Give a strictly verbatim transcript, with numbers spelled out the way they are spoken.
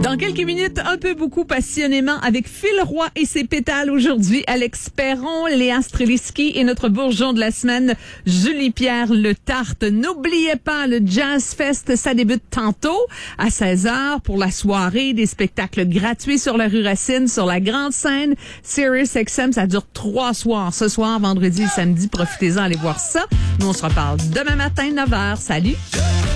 Dans quelques minutes, un peu beaucoup passionnément avec Phil Roy et ses pétales aujourd'hui, Alex Perron, Léa Streliski et notre bourgeon de la semaine, Julie-Pierre Le Tarte. N'oubliez pas, le Jazz Fest, ça débute tantôt à seize heures pour la soirée, des spectacles gratuits sur la rue Racine, sur la grande scène. Sirius X M, ça dure trois soirs. Ce soir, vendredi et samedi, profitez-en, allez voir ça. Nous, on se reparle demain matin, neuf heures. Salut!